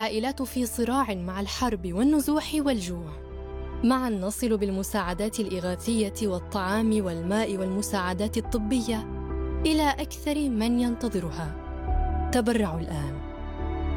العائلات في صراع مع الحرب والنزوح والجوع. معاً نصل بالمساعدات الإغاثية والطعام والماء والمساعدات الطبية إلى أكثر من ينتظرها. تبرعوا الآن.